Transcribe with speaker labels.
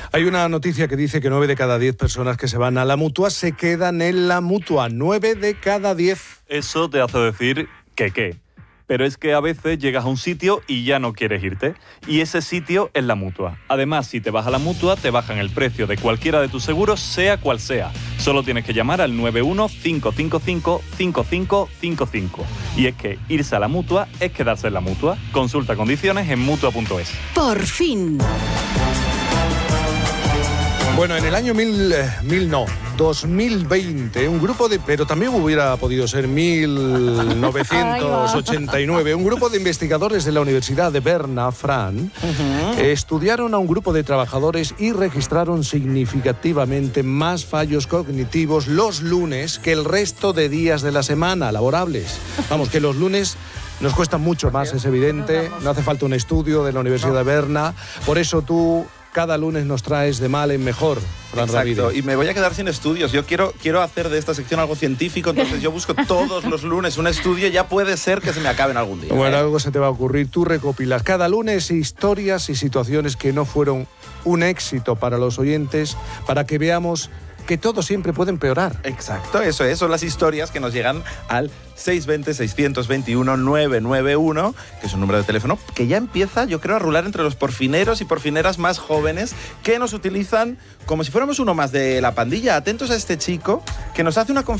Speaker 1: Hay una noticia que dice que 9 de cada 10 personas que se van a la Mutua se quedan en la Mutua. 9 de cada 10.
Speaker 2: Eso te hace decir que qué. Pero es que a veces llegas a un sitio y ya no quieres irte. Y ese sitio es la Mutua. Además, si te vas a la Mutua, te bajan el precio de cualquiera de tus seguros, sea cual sea. Solo tienes que llamar al 91-555-5555. Y es que irse a la Mutua es quedarse en la Mutua. Consulta condiciones en Mutua.es.
Speaker 3: Por fin.
Speaker 1: Bueno, en el año 2020, un grupo de... Pero también hubiera podido ser 1989. Un grupo de investigadores de la Universidad de Berna, Fran, estudiaron a un grupo de trabajadores y registraron significativamente más fallos cognitivos los lunes que el resto de días de la semana laborables. Vamos, que los lunes... Nos cuesta mucho más, es evidente. No hace falta un estudio de la Universidad de Berna. Por eso tú cada lunes nos traes de mal en mejor, Fran
Speaker 4: Exacto,
Speaker 1: Ramírez.
Speaker 4: y me voy a quedar sin estudios. Yo quiero hacer de esta sección algo científico, entonces yo busco todos los lunes un estudio y ya puede ser que se me acaben algún día.
Speaker 1: Bueno, algo se te va a ocurrir. Tú recopilas cada lunes historias y situaciones que no fueron un éxito para los oyentes, para que veamos que todo siempre puede empeorar.
Speaker 4: Exacto, eso es. Son las historias que nos llegan al 620-621-991, que es un número de teléfono que ya empieza, yo creo, a rular entre los porfineros y porfineras más jóvenes que nos utilizan como si fuéramos uno más de la pandilla. Atentos a este chico que nos hace una